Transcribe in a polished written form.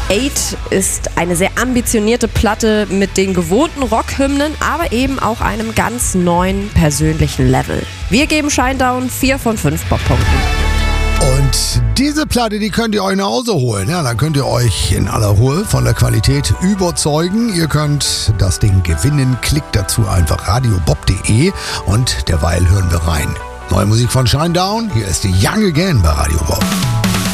8 ist eine sehr ambitionierte Platte mit den gewohnten Rockhymnen, aber eben auch einem ganz neuen persönlichen Level. Wir geben Shinedown 4 von 5 Bobpunkten. Und diese Platte, die könnt ihr euch nach Hause holen. Ja, dann könnt ihr euch in aller Ruhe von der Qualität überzeugen. Ihr könnt das Ding gewinnen. Klickt dazu einfach radiobob.de und derweil hören wir rein. Neue Musik von Shinedown. Hier ist die Young Again bei Radio Bob.